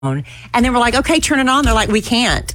And then we're like, okay, turn it on. They're like, we can't.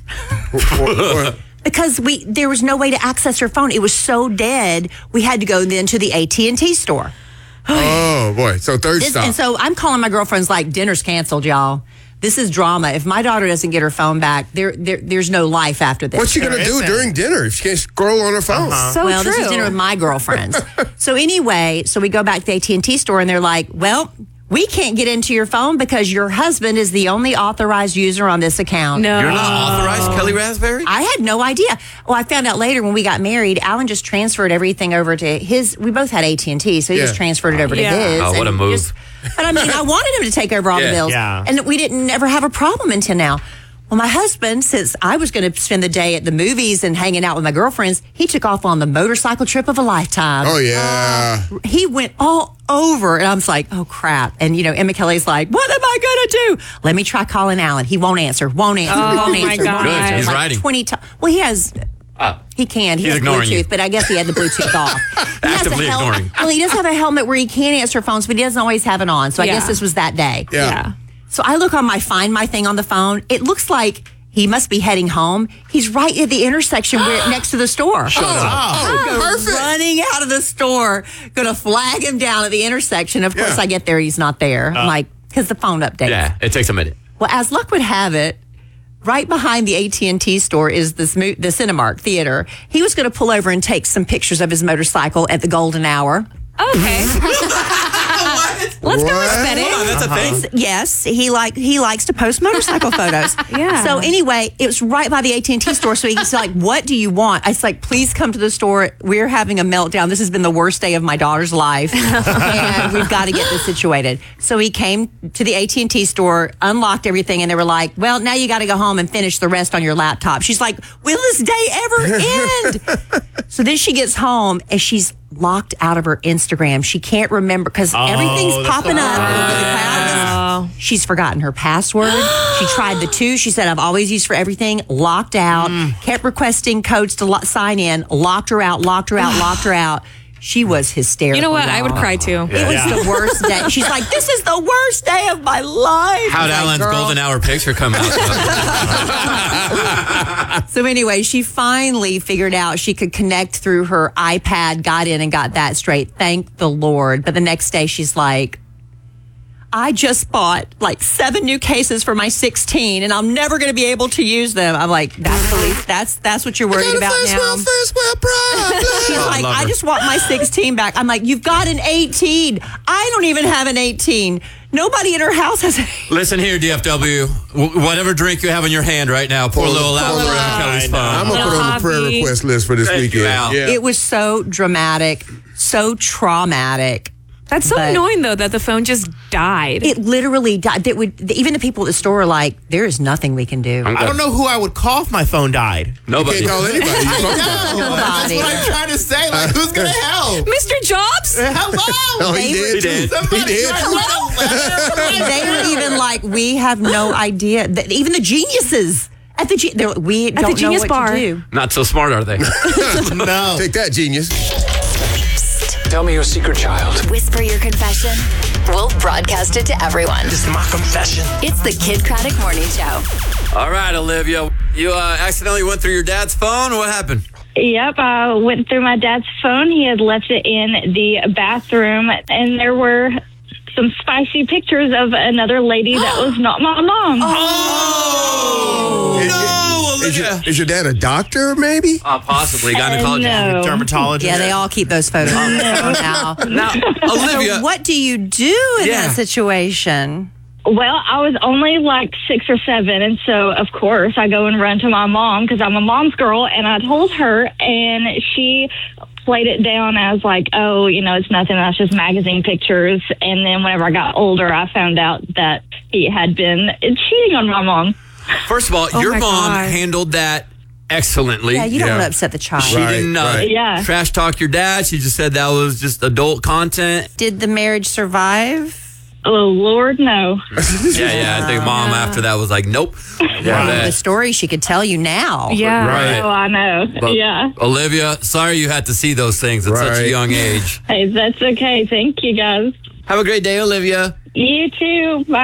Because there was no way to access her phone. It was so dead. We had to go then to the AT&T store. Oh, boy. So third stop. And so I'm calling my girlfriends like, dinner's canceled, y'all. This is drama. If my daughter doesn't get her phone back, there's no life after this. What's she going to do during dinner if she can't scroll on her phone? Well, this is dinner with my girlfriends. So anyway, we go back to the AT&T store and they're like, well, we can't get into your phone because your husband is the only authorized user on this account. No. You're not authorized, Kelly Raspberry? I had no idea. Well, I found out later when we got married, Alan just transferred everything over to his. We both had AT&T, so he just transferred it over to his. Oh, what a move. But I mean, I wanted him to take over all the bills. Yeah. And we didn't ever have a problem until now. Well, my husband, since I was going to spend the day at the movies and hanging out with my girlfriends, he took off on the motorcycle trip of a lifetime. Oh, yeah. He went all over, and I was like, oh, crap. And, Emma Kelly's like, what am I going to do? Let me try calling Alan. He won't answer, won't answer, won't answer. God. Good, he's writing. 20 times. Well, he has... He can. He has ignoring Bluetooth, you. but I guess he had the Bluetooth off. He has Actively a ignoring. Well, he does have a helmet where he can answer phones, but he doesn't always have it on. So I guess this was that day. Yeah. So I look on my Find My thing on the phone. It looks like he must be heading home. He's right at the intersection next to the store. Shut up. I go running out of the store, going to flag him down at the intersection. Of course, I get there. He's not there. I'm like, because the phone updates. Yeah, it takes a minute. Well, as luck would have it, right behind the AT&T store is the Cinemark Theater. He was going to pull over and take some pictures of his motorcycle at the golden hour. Okay. Let's go respect it. Hold on, that's a thing. Yes, he likes to post motorcycle photos. Yeah. So anyway, it was right by the AT&T store. So he's like, "What do you want?" I was like, "Please come to the store. We're having a meltdown. This has been the worst day of my daughter's life, and we've got to get this situated." So he came to the AT&T store, unlocked everything, and they were like, "Well, now you got to go home and finish the rest on your laptop." She's like, "Will this day ever end?" So then she gets home and she's locked out of her Instagram. She can't remember because everything's popping up. She's forgotten her password. She tried the 2. She said, I've always used for everything. Locked out. Kept requesting codes to sign in. Locked her out. She was hysterical. You know what? I would cry too. It was the worst day. She's like, this is the worst day of my life. How'd Alan's golden hour picture come out? So anyway, she finally figured out she could connect through her iPad, got in and got that straight. Thank the Lord. But the next day she's like, I just bought like 7 new cases for my 16 and I'm never going to be able to use them. I'm like, that's the least, that's what you're worried about now. She's like, I just want my 16 back. I'm like, you've got an 18. I don't even have an 18. Nobody in her house has an 18. Listen here, DFW. Whatever drink you have in your hand right now, pour a little out for Kelly's phone. I'm going to put it on the prayer request list for this weekend. Al. Yeah. It was so dramatic, so traumatic. That's so annoying, though, that the phone just died. It literally died. Even the people at the store are like, there is nothing we can do. I don't know who I would call if my phone died. Nobody. You can't call anybody. That's what I'm trying to say. Like, who's going to help? Mr. Jobs? Hello. Oh, he did. did. He did. They were even like, we have no idea. Even the geniuses at the they're like, we don't know Genius what Bar. to do. Not so smart, are they? No. Take that, genius. Tell me your secret, child. Whisper your confession. We'll broadcast it to everyone. This is my confession. It's the Kid Craddock Morning Show. All right, Olivia. You accidentally went through your dad's phone? What happened? Yep, I went through my dad's phone. He had left it in the bathroom, and there were some spicy pictures of another lady that was not my mom. Oh, no, Olivia. Is your dad a doctor, maybe? Possibly. Gynecologist. No. Dermatologist. Yeah, they all keep those photos on their phone now. Now, Olivia. So what do you do in that situation? Well, I was only like 6 or 7, and so, of course, I go and run to my mom because I'm a mom's girl, and I told her, and she played it down as like, oh, it's nothing, that's just magazine pictures. And then whenever I got older, I found out that he had been cheating on my mom. First of all, your my mom God. handled that excellently. Yeah, you don't want to upset the child. She didn't Yeah. trash talk your dad. She just said that was just adult content. Did the marriage survive? Oh, Lord, no. Yeah. I think mom after that was like, nope. The story she could tell you now. Yeah. Right. Oh, I know. But Yeah. Olivia, sorry you had to see those things at such a young age. Hey, that's okay. Thank you, guys. Have a great day, Olivia. You too. Bye.